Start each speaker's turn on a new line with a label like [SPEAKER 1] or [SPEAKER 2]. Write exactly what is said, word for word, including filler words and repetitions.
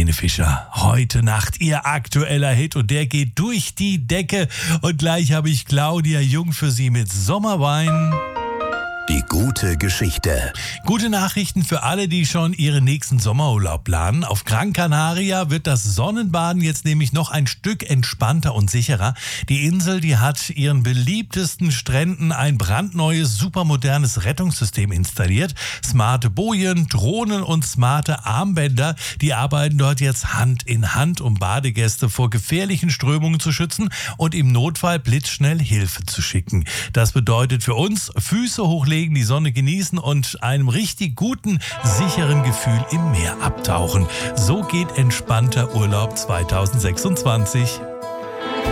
[SPEAKER 1] Helene Fischer. Heute Nacht ihr aktueller Hit und der geht durch die Decke. Und gleich habe ich Claudia Jung für Sie mit Sommerwein.
[SPEAKER 2] Die gute Geschichte.
[SPEAKER 1] Gute Nachrichten für alle, die schon ihren nächsten Sommerurlaub planen. Auf Gran Canaria wird das Sonnenbaden jetzt nämlich noch ein Stück entspannter und sicherer. Die Insel, die hat ihren beliebtesten Stränden ein brandneues, supermodernes Rettungssystem installiert. Smarte Bojen, Drohnen und smarte Armbänder, die arbeiten dort jetzt Hand in Hand, um Badegäste vor gefährlichen Strömungen zu schützen und im Notfall blitzschnell Hilfe zu schicken. Das bedeutet für uns Füße hochlegen, die Sonne genießen und einem richtig guten, sicheren Gefühl im Meer abtauchen. So geht entspannter Urlaub zwanzig sechsundzwanzig.